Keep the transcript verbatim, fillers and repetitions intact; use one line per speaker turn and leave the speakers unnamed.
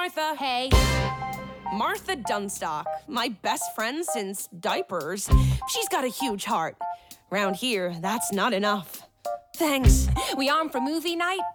Martha.
Hey.
Martha Dunstock, my best friend since diapers. She's got a huge heart. Round here, that's not enough. Thanks.
We armed for movie night?